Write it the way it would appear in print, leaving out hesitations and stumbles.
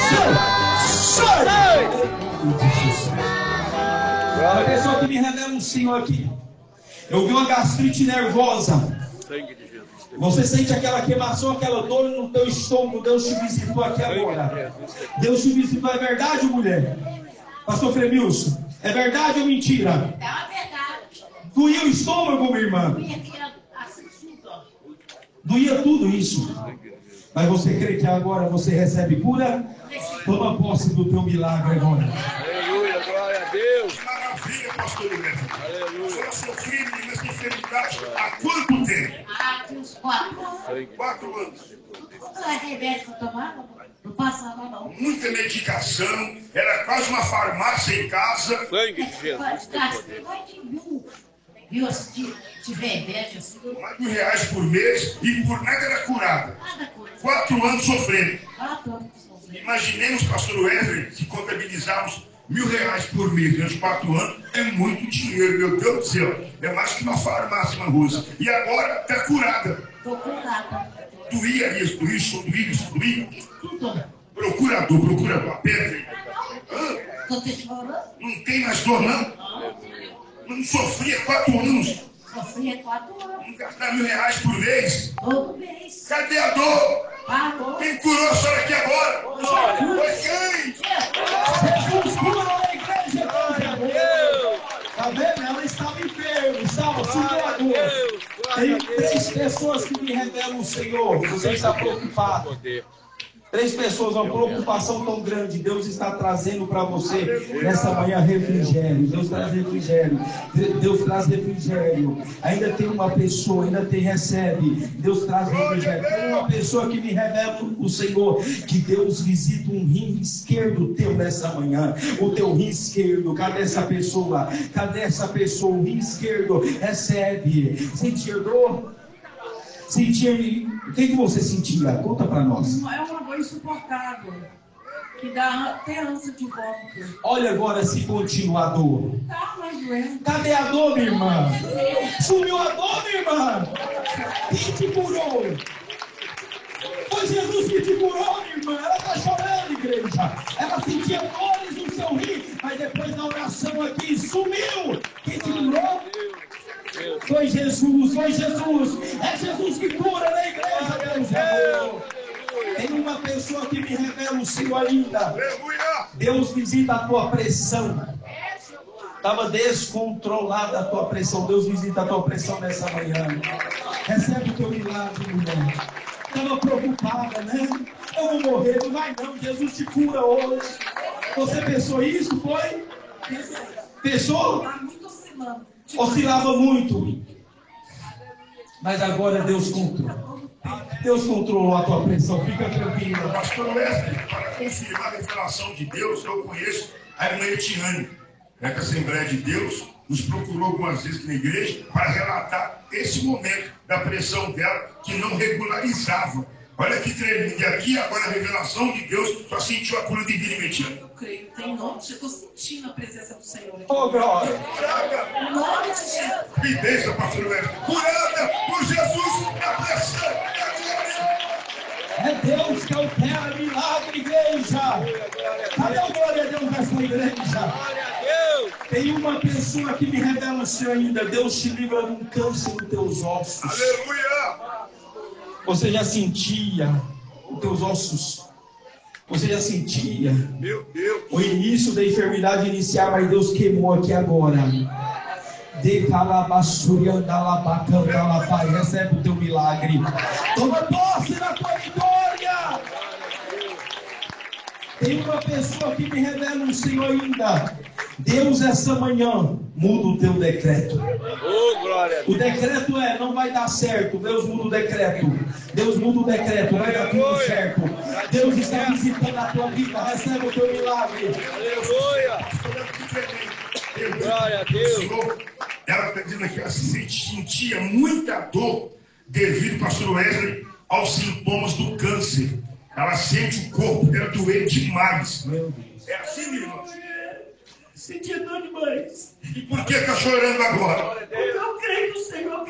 Sai! A pessoa que me revela um Senhor aqui. Eu vi uma gastrite nervosa. Você sente aquela queimação, aquela dor no teu estômago. Deus te visitou aqui agora. Deus te visitou. É verdade, mulher? Pastor Fremilson, é verdade ou mentira? É uma verdade. Doía o estômago, minha irmã? Doía tudo isso. Mas você crê que agora você recebe cura? Toma posse do teu milagre agora. Aleluia, glória a Deus. Que maravilha, pastor Ileto. Aleluia. Eu sofri nessa enfermidade há quanto tempo? Ah, tinha uns 4 anos. 4 anos. Quanto é remédio que eu tomava? Não passava, não. Muita medicação, era quase uma farmácia em casa. Sangue de Jesus tem poder. Viu assim, de remédio assim. Mais de R$1.000 por mês e por nada era curada. Nada coisa. 4 anos sofrendo. 4 anos que sofri. Imaginemos, pastor Wesley, se contabilizarmos R$1.000 por mês durante 4 anos, é muito dinheiro, meu Deus do céu. É mais que uma farmácia na Rússia. E agora está curada. Tô curada. Doía isso, doía. Tudo. Procurador, a pedra. Tô te chorando. Não tem mais dor, não? Não sofria 4 anos. Sofri há 4 anos. Não gastar R$1.000 por mês. Todo mês. Cadê a dor? Parou. Quem curou a senhora aqui agora? Foi quem? Jesus cura a igreja. Tá vendo? Ela estava enferma, estava sugando. Tem 3 pessoas que me revelam o Senhor. Você está preocupado. 3 pessoas, uma preocupação tão grande. Deus está trazendo para você nessa manhã refrigério. Deus traz refrigério. Deus traz refrigério. Ainda tem uma pessoa, recebe. Deus traz refrigério. Tem uma pessoa que me revela o Senhor, que Deus visita um rim esquerdo teu nessa manhã. O teu rim esquerdo. Cadê essa pessoa? O rim esquerdo recebe. Sentir dor? O que você sentia? Conta para nós. É uma dor insuportável, que dá até ânsia de vômito. Olha agora se continua a dor. Tá mais doendo. Cadê a dor, minha irmã? Sumiu a dor, minha irmã? Quem te curou? Foi Jesus que te curou, minha irmã. Ela está chorando, igreja. Ela sentia dores no seu rim, mas depois da oração aqui sumiu. Quem te curou? Foi Jesus. É Jesus que cura na igreja, Deus. Tem uma pessoa que me revela o Senhor ainda. Deus visita a tua pressão. Estava descontrolada a tua pressão. Deus visita a tua pressão nessa manhã. Recebe o teu milagre, mulher. Estava preocupada, né? Eu vou morrer, não vai não. Jesus te cura hoje. Você pensou isso? Foi? Pensou? Tá muito oscilando. Oscilava muito. Mas agora Deus controla. Deus controlou a tua pressão. Fica tranquila. Pastor Wesley, para confirmar a revelação de Deus, eu conheço a irmã Etiane, que a Assembleia de Deus nos procurou algumas vezes aqui na igreja para relatar esse momento da pressão dela que não regularizava. Olha que tremendo. E aqui agora a revelação de Deus só sentiu a cura divina, Etiane. Eu creio, tem nome, eu estou sentindo a presença do Senhor aqui. Oh, glória. Em nome de Jesus. Me deixa, pastor Wesley. Curada por Jesus na pressão. É Deus que opera milagre, igreja. Cadê o glória a Deus nessa igreja? Tem uma pessoa que me revela o Senhor ainda. Deus te livra de um câncer nos teus ossos. Aleluia. Você já sentia os teus ossos? Você já sentia Meu Deus. o início da enfermidade iniciar, mas Deus queimou aqui agora. Recebe o teu milagre. Toma posse na tua vitória. Tem uma pessoa que me revela o Senhor ainda. Deus essa manhã muda o teu decreto. Oh, glória a Deus. O decreto não vai dar certo. Deus muda o decreto. Deus muda o decreto, vai dar tudo certo. Deus está visitando a tua vida. Recebe o teu milagre. Aleluia. Glória a Deus. Ela está dizendo aqui que ela sentia muita dor devido, pastor Wesley, aos sintomas do câncer. Ela sente o corpo dela doer demais. É assim, meu irmão? Sentia dor demais. E por que está chorando agora? Porque eu creio no Senhor.